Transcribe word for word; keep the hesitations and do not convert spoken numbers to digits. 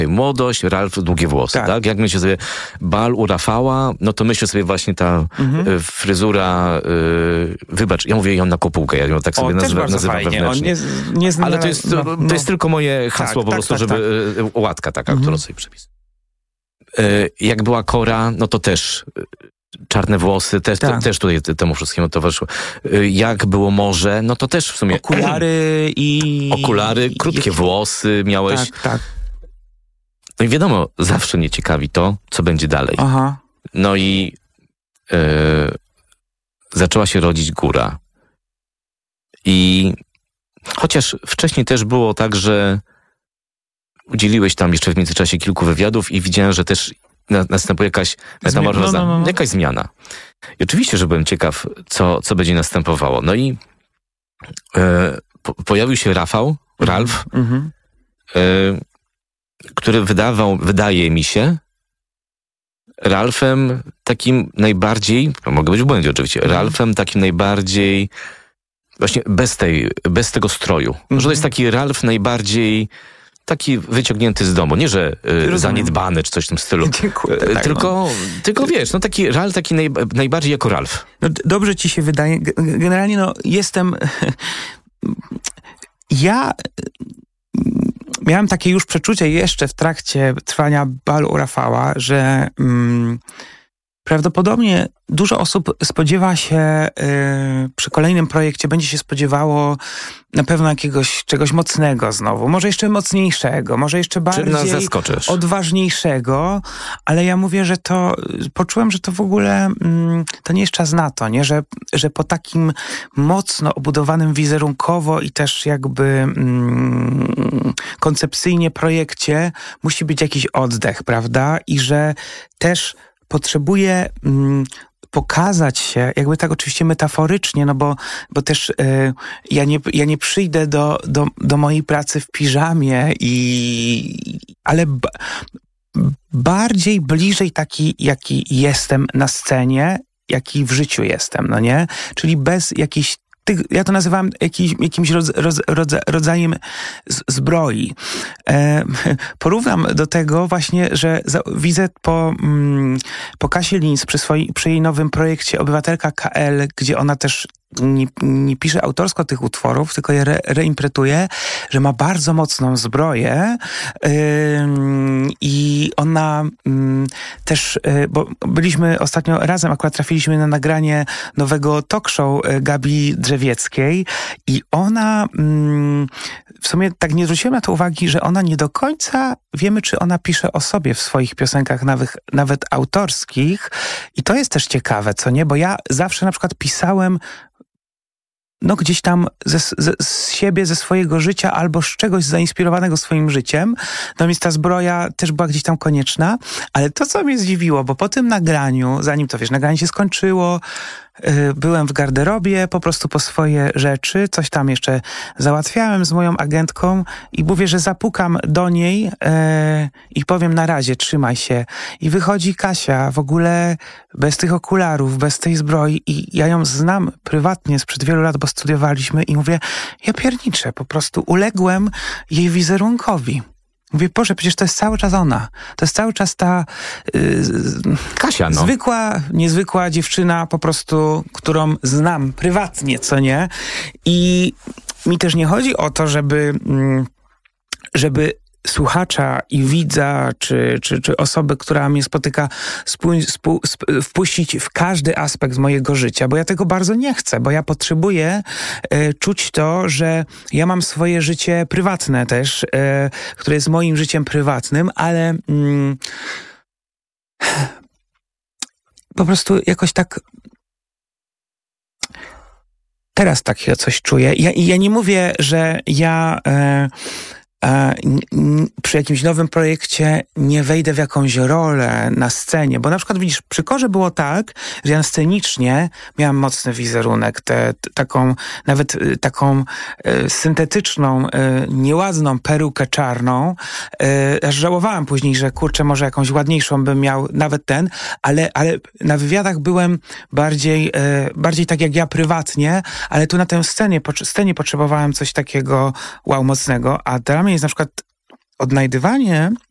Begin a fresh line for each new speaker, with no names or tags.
Młodość, Ralf, długie włosy, tak? tak? Jak myślę sobie bal u Rafała, no to myślę sobie właśnie ta mhm. y, fryzura, y, wybacz, ja mówię ją na kopułkę, ja ją tak sobie
o,
nazywam wewnętrznie.
On nie, nie zna,
ale to jest,
no,
to
no.
jest tylko moje hasło tak, po prostu, tak, tak, żeby tak. łatka taka, mhm. którą sobie przepis. Y, jak była Kora, no to też czarne włosy, też,
tak.
te, też tutaj temu wszystkiemu towarzyszyło. Jak było morze, no to też w sumie...
Okulary i...
Okulary, krótkie i... włosy miałeś.
Tak, tak.
No i wiadomo, zawsze mnie ciekawi to, co będzie dalej.
Aha.
No i yy, zaczęła się rodzić Góra. I chociaż wcześniej też było tak, że udzieliłeś tam jeszcze w międzyczasie kilku wywiadów i widziałem, że też na, następuje jakaś metamorfoza, no, no, no. jakaś zmiana. I oczywiście, że byłem ciekaw, co, co będzie następowało. No i yy, po, pojawił się Rafał, Ralf, mm-hmm. yy, który wydawał, wydaje mi się, Ralfem takim najbardziej, no mogę być w błędzie oczywiście, mm. Ralfem takim najbardziej właśnie bez tej, bez tego stroju. Mm. Że to jest taki Ralf najbardziej taki wyciągnięty z domu. Nie, że y, zaniedbany czy coś w tym stylu.
Dziękuję. Tak,
tylko,
no.
tylko wiesz, no taki Ralf taki naj, najbardziej jako Ralf.
No, dobrze ci się wydaje. Generalnie no jestem... ja... Miałem takie już przeczucie jeszcze w trakcie trwania balu u Rafała, że mm, prawdopodobnie dużo osób spodziewa się y, przy kolejnym projekcie, będzie się spodziewało na pewno jakiegoś czegoś mocnego znowu, może jeszcze mocniejszego, może jeszcze bardziej odważniejszego, ale ja mówię, że to poczułem, że to w ogóle mm, to nie jest czas na to, nie? Że, że po takim mocno obudowanym wizerunkowo i też jakby mm, koncepcyjnie projekcie musi być jakiś oddech, prawda? I że też potrzebuje mm, pokazać się, jakby tak oczywiście metaforycznie, no bo, bo też y, ja, nie, ja nie przyjdę do, do, do mojej pracy w piżamie, i, ale ba, bardziej bliżej taki, jaki jestem na scenie, jaki w życiu jestem, no nie? Czyli bez jakiejś ja to nazywam jakiś, jakimś roz, roz, rodza, rodzajem z, zbroi. E, porównam do tego właśnie, że za, widzę po, mm, po Kasi Linz przy, swoi, przy jej nowym projekcie Obywatelka K L, gdzie ona też nie, nie pisze autorsko tych utworów, tylko je re, reimpretuje, że ma bardzo mocną zbroję yy, i ona yy, też, yy, bo byliśmy ostatnio razem, akurat trafiliśmy na nagranie nowego talk show yy, Gabi Drzewieckiej i ona yy, w sumie tak nie zwróciłem na to uwagi, że ona nie do końca wiemy, czy ona pisze o sobie w swoich piosenkach, nawet, nawet autorskich, i to jest też ciekawe, co nie? Bo ja zawsze na przykład pisałem no gdzieś tam ze, ze, z siebie, ze swojego życia albo z czegoś zainspirowanego swoim życiem. No więc ta zbroja też była gdzieś tam konieczna, ale to, co mnie zdziwiło, bo po tym nagraniu, zanim to wiesz, nagranie się skończyło, yy, byłem w garderobie po prostu po swoje rzeczy, coś tam jeszcze załatwiałem z moją agentką i mówię, że zapukam do niej yy, i powiem na razie, trzymaj się. I wychodzi Kasia w ogóle bez tych okularów, bez tej zbroi, i ja ją znam prywatnie sprzed wielu lat, bo studiowaliśmy, i mówię, ja pierniczę, po prostu uległem jej wizerunkowi. Mówię, Boże, przecież to jest cały czas ona. To jest cały czas ta yy,
Kasia, no.
zwykła, niezwykła dziewczyna po prostu, którą znam prywatnie, co nie? I mi też nie chodzi o to, żeby, żeby słuchacza i widza, czy, czy, czy osoby, która mnie spotyka, spój, spół, sp, wpuścić w każdy aspekt mojego życia, bo ja tego bardzo nie chcę, bo ja potrzebuję e, czuć to, że ja mam swoje życie prywatne też, e, które jest moim życiem prywatnym, ale mm, po prostu jakoś tak teraz takiego coś czuję. Ja, ja nie mówię, że ja e, przy jakimś nowym projekcie nie wejdę w jakąś rolę na scenie, bo na przykład widzisz, przy Korze było tak, że ja scenicznie miałam mocny wizerunek, tę taką, nawet y, taką y, syntetyczną, y, nieładną perukę czarną. Y, aż żałowałam później, że kurczę, może jakąś ładniejszą bym miał, nawet ten, ale, ale na wywiadach byłem bardziej, y, bardziej tak jak ja prywatnie, ale tu na tę scenie, po, scenie potrzebowałem coś takiego wow, mocnego, a dla mnie jest na przykład odnajdywanie